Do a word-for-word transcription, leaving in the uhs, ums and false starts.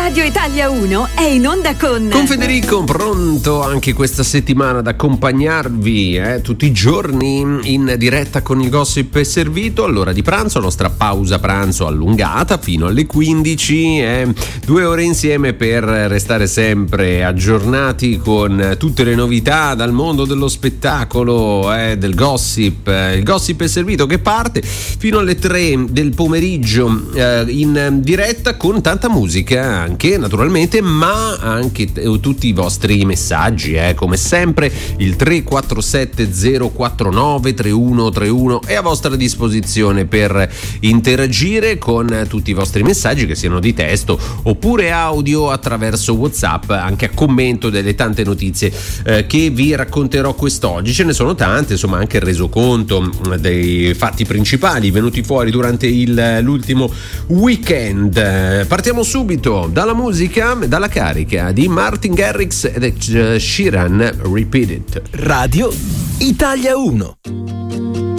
Radio Italia uno è in onda con Con Federico, pronto anche questa settimana ad accompagnarvi eh, tutti i giorni in diretta con il gossip servito all'ora di pranzo, nostra pausa pranzo allungata fino alle quindici, eh, due ore insieme per restare sempre aggiornati con tutte le novità dal mondo dello spettacolo, eh, del gossip. Il gossip è servito che parte fino alle tre del pomeriggio eh, in diretta con tanta musica anche naturalmente, ma anche t- tutti i vostri messaggi, eh, come sempre il tre quattro sette zero quattro nove tre uno tre uno è a vostra disposizione per interagire con tutti i vostri messaggi, che siano di testo oppure audio attraverso WhatsApp, anche a commento delle tante notizie eh, che vi racconterò quest'oggi. Ce ne sono tante, insomma, anche il resoconto dei fatti principali venuti fuori durante il, l'ultimo weekend. Partiamo subito dalla musica, dalla carica di Martin Garrix ed Ed Sheeran, Repeat It. Radio Italia uno.